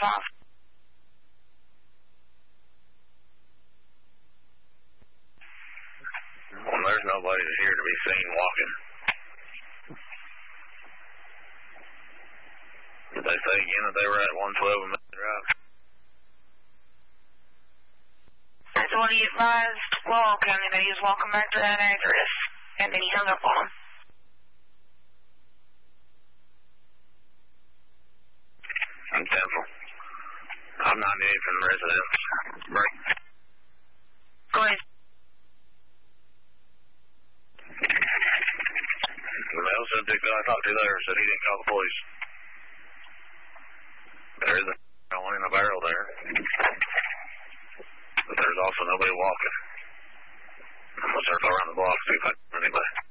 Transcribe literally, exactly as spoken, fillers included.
five. Well, there's nobody here to be seen walking. Did they say again that they were at one twelve and Main Drive? That's what he advised Laurel County, that he was walking back to that address, and then he hung up on him. I'm Temple. I'm ninety-eight from the residence. Break. Go ahead. The male subject that I talked to there said he didn't call the police. There is a one in a barrel there. But there's also nobody walking. I'm going to circle around the block, see if I can find anybody.